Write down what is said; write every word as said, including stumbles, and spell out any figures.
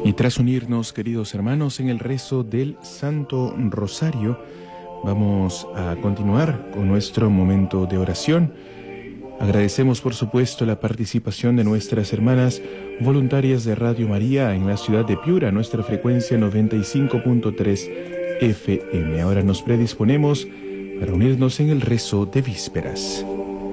Y tras unirnos, queridos hermanos, en el rezo del Santo Rosario, vamos a continuar con nuestro momento de oración. Agradecemos, por supuesto, la participación de nuestras hermanas voluntarias de Radio María en la ciudad de Piura, nuestra frecuencia noventa y cinco punto tres F M. Ahora nos predisponemos para unirnos en el rezo de vísperas.